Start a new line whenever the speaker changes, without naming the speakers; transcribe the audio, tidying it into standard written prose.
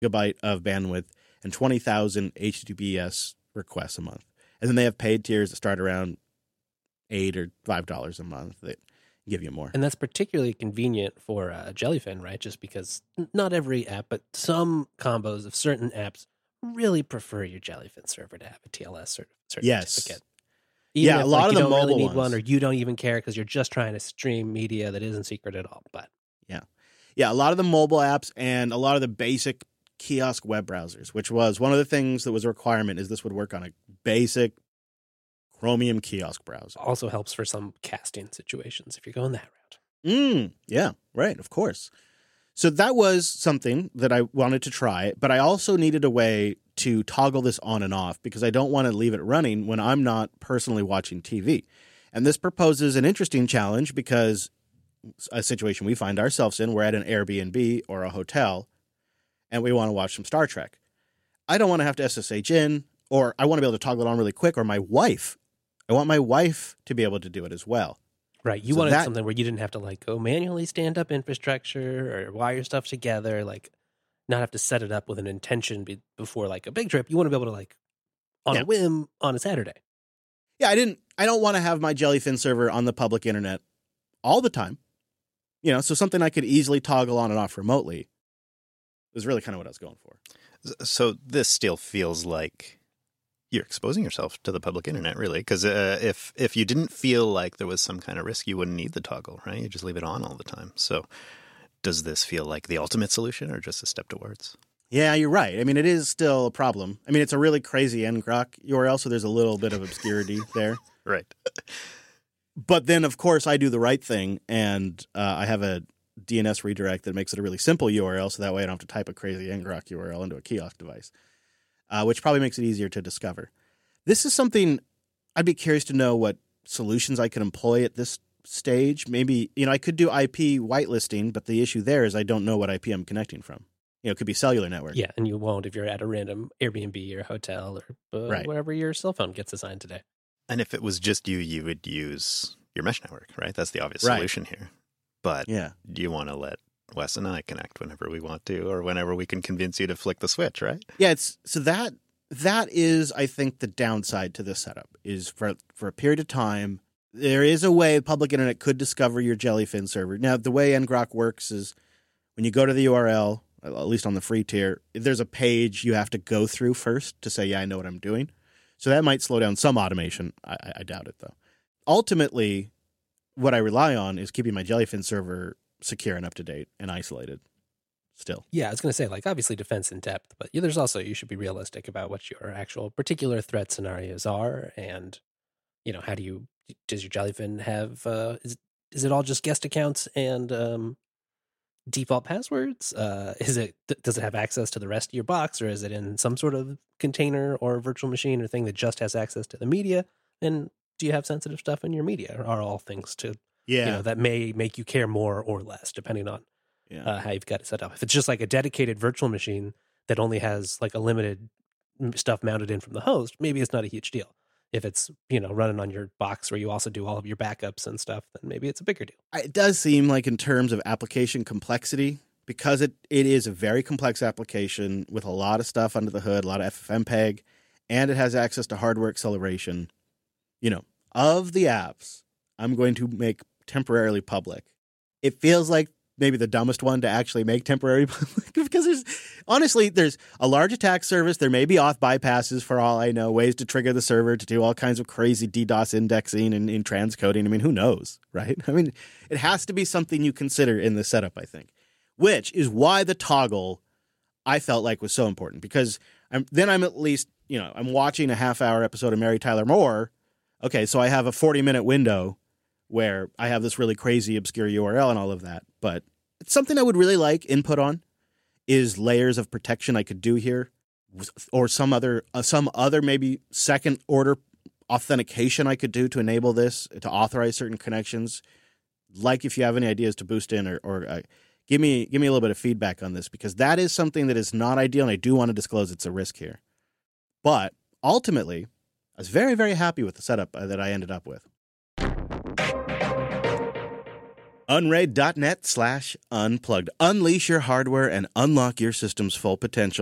gigabyte of bandwidth and 20,000 HTTPS requests a month. And then they have paid tiers that start around $8 or $5 a month that give you more.
And that's particularly convenient for Jellyfin, right? Just because not every app, but some combos of certain apps really prefer your Jellyfin server to have a TLS certificate. Even if,
a lot of the
you don't
mobile
really need
ones.
one, or you don't even care because you're just trying to stream media that isn't secret at all. But
yeah, a lot of the mobile apps and a lot of the basic kiosk web browsers, which was one of the things that was a requirement, is this would work on a basic Chromium kiosk browser.
Also helps for some casting situations if you're going that route.
Yeah, right, of course. So that was something that I wanted to try, but I also needed a way to toggle this on and off because I don't want to leave it running when I'm not personally watching TV. And this proposes an interesting challenge because a situation we find ourselves in, we're at an Airbnb or a hotel and we want to watch some Star Trek. I don't want to have to SSH in, or I want to be able to toggle it on really quick, or I want my wife to be able to do it as well.
Right. You wanted something where you didn't have to go manually stand up infrastructure or wire stuff together, not have to set it up with an intention before a big trip. You want to be able to on a whim on a Saturday.
Yeah, I don't want to have my Jellyfin server on the public internet all the time. So something I could easily toggle on and off remotely was really kind of what I was going for.
So this still feels like you're exposing yourself to the public internet, really, because if you didn't feel like there was some kind of risk, you wouldn't need the toggle, right? You just leave it on all the time. So does this feel like the ultimate solution or just a step towards?
Yeah, you're right. I mean, it is still a problem. I mean, it's a really crazy ngrok URL, so there's a little bit of obscurity there.
Right.
But then, of course, I do the right thing, and I have a DNS redirect that makes it a really simple URL, so that way I don't have to type a crazy ngrok URL into a kiosk device, which probably makes it easier to discover. This is something I'd be curious to know what solutions I could employ at this stage. Maybe, I could do IP whitelisting, but the issue there is I don't know what IP I'm connecting from. It could be cellular network.
Yeah, and you won't if you're at a random Airbnb or hotel or
right.
wherever your cell phone gets assigned today.
And if it was just you would use your mesh network, right? That's the obvious solution here. But do you want to let Wes and I connect whenever we want to, or whenever we can convince you to flick the switch, right?
Yeah, that is, I think, the downside to this setup is for a period of time, there is a way public internet could discover your Jellyfin server. Now, the way ngrok works is when you go to the URL, at least on the free tier, there's a page you have to go through first to say, yeah, I know what I'm doing. So that might slow down some automation. I doubt it, though. Ultimately, what I rely on is keeping my Jellyfin server secure and up to date and isolated still.
Yeah, I was going to say, obviously defense in depth, but there's also, you should be realistic about what your actual particular threat scenarios are. And, does your Jellyfin have, is it all just guest accounts and default passwords? Does it have access to the rest of your box, or is it in some sort of container or virtual machine or thing that just has access to the media? And do you have sensitive stuff in your media? Or are all things that may make you care more or less depending on how you've got it set up? If it's just a dedicated virtual machine that only has a limited stuff mounted in from the host, maybe it's not a huge deal. If it's, running on your box where you also do all of your backups and stuff, then maybe it's a bigger deal.
It does seem like in terms of application complexity, because it is a very complex application with a lot of stuff under the hood, a lot of FFmpeg, and it has access to hardware acceleration. Of the apps I'm going to make temporarily public, it feels like maybe the dumbest one to actually make temporary public because there's a large attack surface. There may be auth bypasses for all I know, ways to trigger the server to do all kinds of crazy DDoS indexing and transcoding. I mean, who knows, right? I mean, it has to be something you consider in the setup, I think, which is why the toggle I felt like was so important because I'm at least, I'm watching a half-hour episode of Mary Tyler Moore. Okay, so I have a 40-minute window where I have this really crazy obscure URL and all of that. But it's something I would really like input on is layers of protection I could do here, or some other maybe second order authentication I could do to enable this, to authorize certain connections. Like if you have any ideas to boost in or give me a little bit of feedback on this, because that is something that is not ideal, and I do want to disclose it's a risk here. But ultimately, I was very, very happy with the setup that I ended up with. Unraid.net/unplugged. Unleash your hardware and unlock your system's full potential.